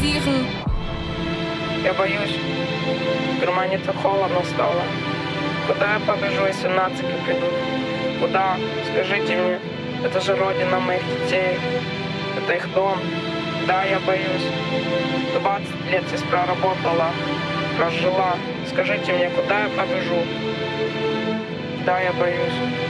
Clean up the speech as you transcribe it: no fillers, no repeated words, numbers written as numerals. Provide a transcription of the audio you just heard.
riskieren. Я боюсь. В кармане-то холодно стало. Куда я побежу, если нацики придут? Куда? Скажите мне. Это же родина моих детей. Это их дом. Да, я боюсь. 20 лет здесь проработала, прожила. Скажите мне, куда я побежу? Да, я боюсь.